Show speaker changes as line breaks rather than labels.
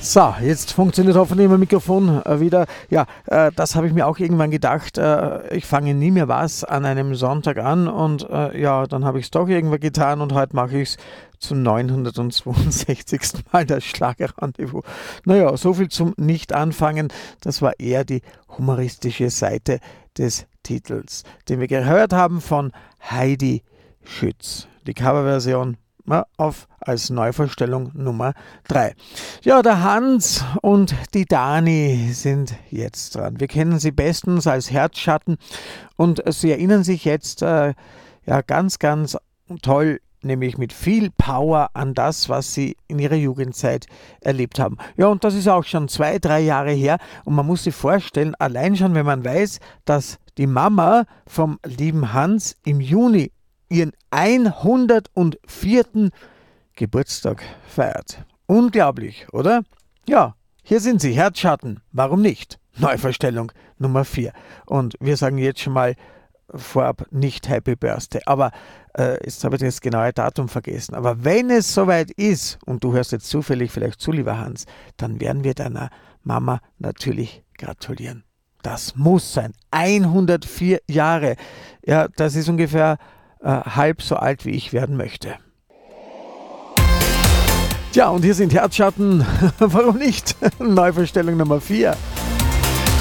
So, jetzt funktioniert hoffentlich mein Mikrofon wieder. Ja, das habe ich mir auch irgendwann gedacht. Ich fange nie mehr was an einem Sonntag an und ja, dann habe ich es doch irgendwann getan und heute mache ich es zum 962. Mal das Schlagerrendezvous. Naja, so viel zum Nicht-Anfangen. Das war eher die humoristische Seite des Titels, den wir gehört haben von Heidi Schütz. Die Coverversion als Neuvorstellung Nummer 3. Ja, der Hans und die Dani sind jetzt dran. Wir kennen sie bestens als Herzschatten und sie erinnern sich jetzt ganz, ganz toll, nämlich mit viel Power an das, was sie in ihrer Jugendzeit erlebt haben. Ja, und das ist auch schon 2, 3 Jahre her und man muss sich vorstellen, allein schon, wenn man weiß, dass die Mama vom lieben Hans im Juni ihren 104. Geburtstag feiert. Unglaublich, oder? Ja, hier sind sie, Herzschatten. Warum nicht? Neuvorstellung Nummer 4. Und wir sagen jetzt schon mal vorab nicht Happy Birthday. Aber jetzt habe ich das genaue Datum vergessen. Aber wenn es soweit ist, und du hörst jetzt zufällig vielleicht zu, lieber Hans, dann werden wir deiner Mama natürlich gratulieren. Das muss sein. 104 Jahre. Ja, das ist ungefähr halb so alt, wie ich werden möchte. Tja, und hier sind Herzschatten. Warum nicht? Neuvorstellung Nummer 4.